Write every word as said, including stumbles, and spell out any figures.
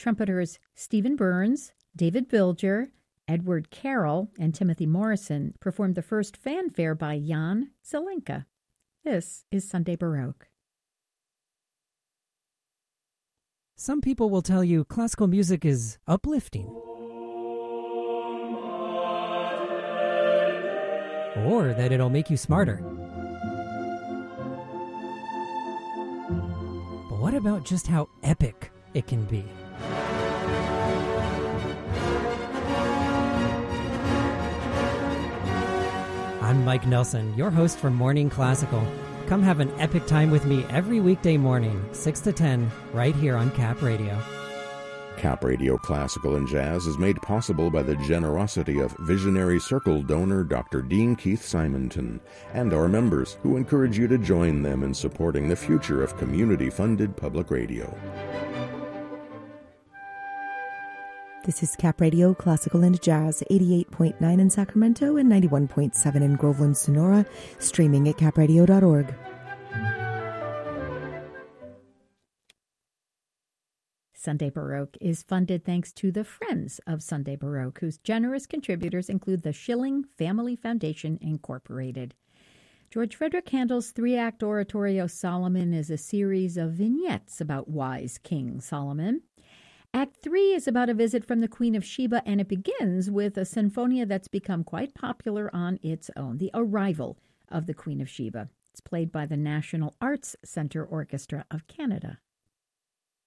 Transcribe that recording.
Trumpeters Stephen Burns, David Bilger, Edward Carroll, and Timothy Morrison performed the first fanfare by Jan Zelenka. This is Sunday Baroque. Some people will tell you classical music is uplifting. Or that it'll make you smarter. But what about just how epic it can be? I'm Mike Nelson, your host for Morning Classical. Come have an epic time with me every weekday morning, six to ten, right here on Cap Radio. Cap Radio Classical and Jazz is made possible by the generosity of Visionary Circle donor Doctor Dean Keith Simonton and our members, who encourage you to join them in supporting the future of community-funded public radio. This is Cap Radio Classical and Jazz, eighty-eight point nine in Sacramento and ninety-one point seven in Groveland, Sonora, streaming at cap radio dot org. Sunday Baroque is funded thanks to the Friends of Sunday Baroque, whose generous contributors include the Schilling Family Foundation, Incorporated. George Frederick Handel's three-act oratorio Solomon is a series of vignettes about wise King Solomon. Act three is about a visit from the Queen of Sheba, and it begins with a sinfonia that's become quite popular on its own, The Arrival of the Queen of Sheba. It's played by the National Arts Centre Orchestra of Canada.